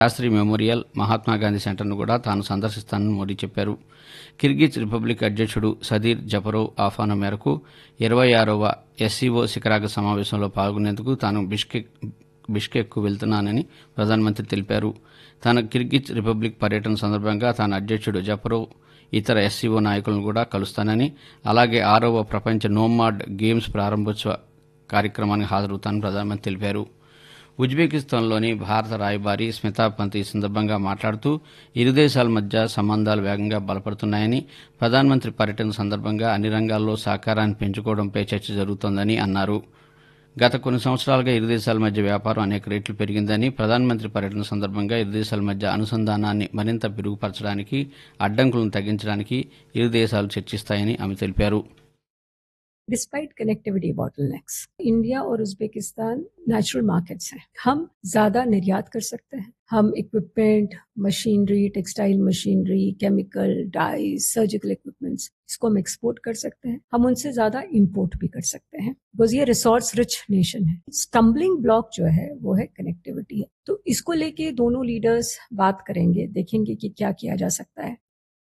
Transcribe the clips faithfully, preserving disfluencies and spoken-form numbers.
Sastry memorial, Mahatma Gandhi సెంటర్ను కూడా తాను సందర్శిస్తానని మోదీ చెప్పారు. కిర్గిజ్ రిపబ్లిక్ అధ్యక్షుడు సదీర్ జపరోవ్ ఆహ్వానం మేరకు ఇరవై ఆరవ ఎస్సీఓ శిఖరాగ్ర సమావేశంలో పాల్గొనేందుకు తాను బిష్కెక్ బిష్కెక్కు వెళ్తున్నానని ప్రధానమంత్రి తెలిపారు. తన కిర్గిజ్ రిపబ్లిక్ పర్యటన సందర్భంగా తాను అధ్యక్షుడు జపరోవ్ ఇతర ఎస్సీఓ నాయకులను కూడా కలుస్తానని, అలాగే ఆరవ ప్రపంచ నోమాడ్ గేమ్స్ ప్రారంభోత్సవ కార్యక్రమానికి హాజరవుతానని ప్రధానమంత్రి తెలిపారు. ఉజ్బెకిస్తాన్లోని భారత రాయబారి స్మితా పంత్ ఈ సందర్భంగా మాట్లాడుతూ ఇరు దేశాల మధ్య సంబంధాలు వేగంగా బలపడుతున్నాయని, ప్రధానమంత్రి పర్యటన సందర్భంగా అన్ని రంగాల్లో సహకారాన్ని పెంచుకోవడంపై చర్చ జరుగుతోందని అన్నారు. గత కొన్ని సంవత్సరాలుగా ఇరు దేశాల మధ్య వ్యాపారం అనేక రెట్లు పెరిగిందని, ప్రధానమంత్రి పర్యటన సందర్భంగా ఇరు దేశాల మధ్య అనుసంధానాన్ని మరింత మెరుగుపరచడానికి, అడ్డంకులను తగ్గించడానికి ఇరు దేశాలు చర్చిస్తాయని ఆమె తెలిపారు. Despite connectivity bottlenecks, इंडिया और उज्बेकिस्तान नेचुरल मार्केट्स हैं. हम ज्यादा निर्यात कर सकते हैं. हम equipment, machinery, textile machinery, chemical, dies, surgical equipments, इसको हम एक्सपोर्ट कर सकते हैं. हम उनसे ज्यादा इंपोर्ट भी कर सकते हैं, बिकॉज ये रिसोर्स रिच नेशन है. स्टम्बलिंग ब्लॉक जो है वो है कनेक्टिविटी है. तो इसको लेके दोनों लीडर्स बात करेंगे, देखेंगे कि क्या किया जा सकता है.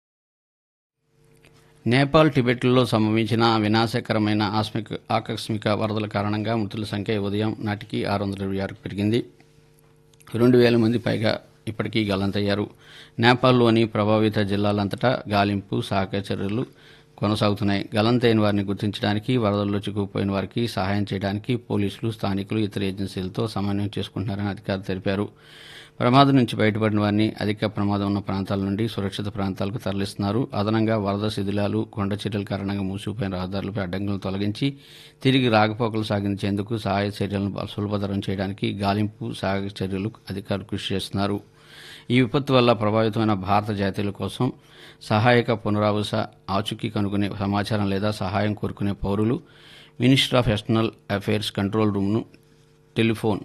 నేపాల్, టిబెట్లో సంభవించిన వినాశకరమైన ఆస్మిక ఆకస్మిక వరదల కారణంగా మృతుల సంఖ్య ఉదయం నాటికి ఆరు వందల ఇరవై ఆరుకు పెరిగింది. రెండు వేల మంది పైగా ఇప్పటికీ గల్లంతయ్యారు. నేపాల్లోని ప్రభావిత జిల్లాలంతటా గాలింపు, సహాయక చర్యలు కొనసాగుతున్నాయి. గల్లంతైన వారిని గుర్తించడానికి, వరదల్లో చిక్కుకుపోయిన వారికి సహాయం చేయడానికి పోలీసులు, స్థానికులు, ఇతర ఏజెన్సీలతో సమన్వయం చేసుకుంటున్నారని అధికారులు తెలిపారు. ప్రమాదం నుంచి బయటపడిన వారిని అధిక ప్రమాదం ఉన్న ప్రాంతాల నుండి సురక్షిత ప్రాంతాలకు తరలిస్తున్నారు. అదనంగా వరద శిథిలాలు, కొండ చర్యల కారణంగా మూసిపోయిన రహదారులపై అడ్డంకులను తొలగించి తిరిగి రాకపోకలు సాగించేందుకు సహాయ చర్యలను సులభతరం చేయడానికి గాలింపు, సహాయక చర్యలు అధికారులు కృషి చేస్తున్నారు. ఈ విపత్తు వల్ల ప్రభావితమైన భారత జాతీయుల కోసం సహాయక పునరావాస, ఆచూకీ కనుగొనే సమాచారం లేదా సహాయం కోరుకునే పౌరులు ministry of external affairs control రూమ్ను telephone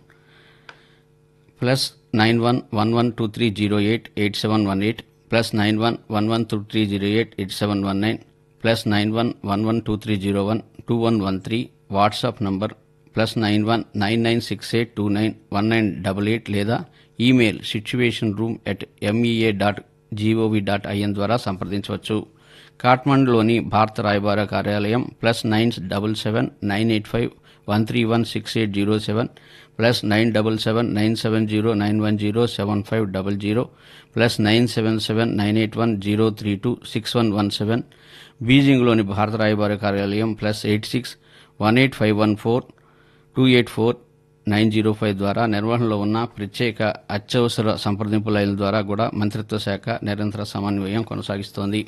plus nine one one one two three zero eight eight seven one eight plus nine one one one two three zero eight eight seven one nine plus nine one one one two three zero one two one one three WhatsApp number plus nine one nine nine six eight two nine one nine double eight లేదా email situation room at MEA dot GOV dot IN ద్వారా సంప్రదించవచ్చు. కాఠ్మండులోని భారత రాయబార కార్యాలయం plus nine double seven nine eight five one three one six eight zero seven plus nine double seven nine seven zero nine one zero seven five double zero plus nine seven seven nine eight one zero three two six one one seven. బీజింగ్లోని భారత రాయబార కార్యాలయం plus eight six one eight five one four two eight four nine zero five ద్వారా నిర్వహణలో ఉన్న ప్రత్యేక అత్యవసర సంప్రదింపు లైన్ల ద్వారా కూడా మంత్రిత్వ శాఖ నిరంతర సమన్వయం కొనసాగిస్తోంది.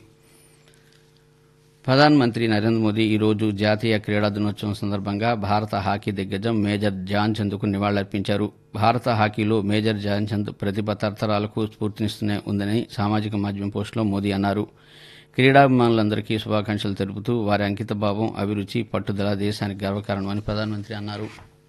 ప్రధానమంత్రి నరేంద్ర మోదీ ఈరోజు జాతీయ క్రీడా దినోత్సవం సందర్భంగా భారత హాకీ దిగ్గజం మేజర్ ధ్యాన్ చంద్కు నివాళులర్పించారు. భారత హాకీలో మేజర్ ధ్యాన్ చంద్ ప్రతిభ తరతరాలకు స్ఫూర్తినిస్తూనే ఉందని సామాజిక మాధ్యమం పోస్టులో మోదీ అన్నారు. క్రీడాభిమానులందరికీ శుభాకాంక్షలు తెలుపుతూ వారి అంకితభావం, అభిరుచి, పట్టుదల దేశానికి గర్వకారణమని ప్రధానమంత్రి అన్నారు.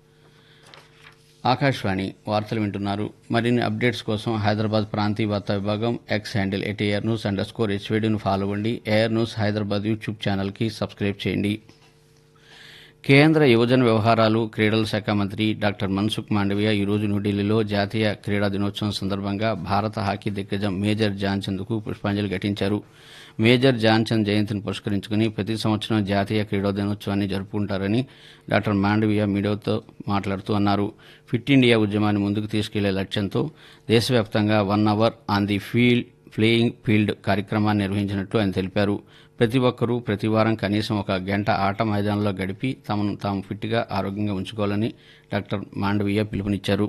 ఆకాశవాణి వార్తలు వింటున్నారు. మరిన్ని అప్డేట్స్ కోసం హైదరాబాద్ ప్రాంతీయ వార్తా విభాగం X handle at AR news under score హెచ్వేడిను follow అవ్వండి. ఏఆర్ న్యూస్ హైదరాబాద్ యూట్యూబ్ ఛానల్కి సబ్స్క్రైబ్ చేయండి. కేంద్ర యువజన వ్యవహారాలు, క్రీడల శాఖ మంత్రి డాక్టర్ మన్సుఖ్ మాండవీయ ఈరోజు న్యూఢిల్లీలో జాతీయ క్రీడా దినోత్సవం సందర్భంగా భారత హాకీ దిగ్గజం మేజర్ ధ్యాన్ చంద్కు పుష్పాంజలి ఘటించారు. మేజర్ ధ్యాన్ చంద్ జయంతిని పురస్కరించుకుని ప్రతి సంవత్సరం జాతీయ క్రీడా దినోత్సవాన్ని జరుపుకుంటారని డాక్టర్ మాండవీయ మీడియాతో మాట్లాడుతూ అన్నారు. ఫిట్ ఇండియా ఉద్యమాన్ని ముందుకు తీసుకెళ్లే లక్ష్యంతో దేశవ్యాప్తంగా one hour on the field playing field కార్యక్రమాన్ని నిర్వహించినట్లు ఆయన తెలిపారు. ప్రతి ఒక్కరూ ప్రతి వారం కనీసం ఒక గంట ఆట మైదానంలో గడిపి తమను తాము ఫిట్గా, ఆరోగ్యంగా ఉంచుకోవాలని డాక్టర్ మాండవీయ పిలుపునిచ్చారు.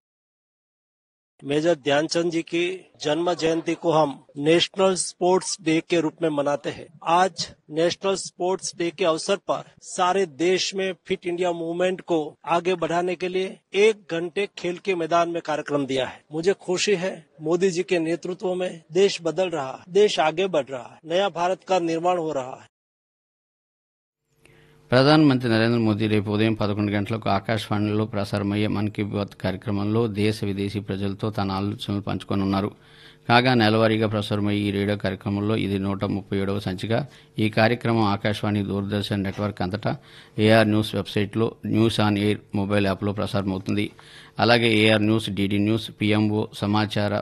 मेजर ध्यानचंद जी की जन्म जयंती को हम नेशनल स्पोर्ट्स डे के रूप में मनाते हैं. आज नेशनल स्पोर्ट्स डे के अवसर पर सारे देश में फिट इंडिया मूवमेंट को आगे बढ़ाने के लिए एक घंटे खेल के मैदान में कार्यक्रम दिया है. मुझे खुशी है मोदी जी के नेतृत्व में देश बदल रहा है, देश आगे बढ़ रहा है, नया भारत का निर्माण हो रहा है. ప్రధానమంత్రి నరేంద్ర మోదీ రేపు ఉదయం పదకొండు గంటలకు ఆకాశవాణిలో ప్రసారమయ్యే మన్ కీ బాత్ కార్యక్రమంలో దేశ విదేశీ ప్రజలతో తన ఆలోచనలు పంచుకోనున్నారు. కాగా నెలవారీగా ప్రసారమయ్యే ఈ రేడియో కార్యక్రమంలో ఇది నూట ముప్పై ఏడవ సంచిక. ఈ కార్యక్రమం ఆకాశవాణి, దూరదర్శన్ నెట్వర్క్ అంతటా ఏఆర్ న్యూస్ వెబ్సైట్లో, న్యూస్ ఆన్ ఎయిర్ మొబైల్ యాప్లో ప్రసారమవుతుంది. అలాగే AR news, DD news, PMO సమాచార